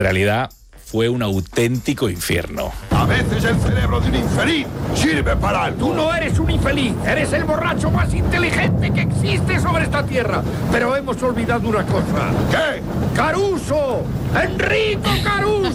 En realidad fue un auténtico infierno. A veces el cerebro de un infeliz sirve para algo. Tú no eres un infeliz, eres el borracho más inteligente que existe sobre esta tierra. Pero hemos olvidado una cosa. ¿Qué? ¡Caruso! ¡Enrico Caruso!